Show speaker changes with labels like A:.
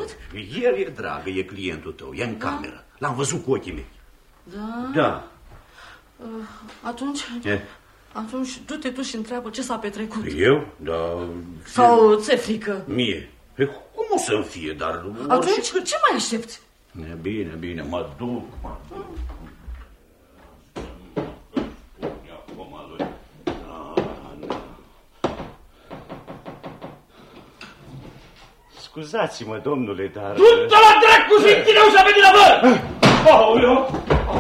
A: văzut?
B: El e dragă, e clientul tău, e în cameră. L-am văzut cu ochii mei.
A: Da?
B: Da.
A: Atunci du-te tu și întreabă ce s-a petrecut.
B: Eu? Da.
A: Sau ți-e frică?
B: Mie? Cum o să-mi fie, dar...
A: Atunci ce mai aștepți?
B: Bine, mă duc. Scuzați-mă, domnule, dar...
C: Du-te la dracu, Zintine, o să veni la văr!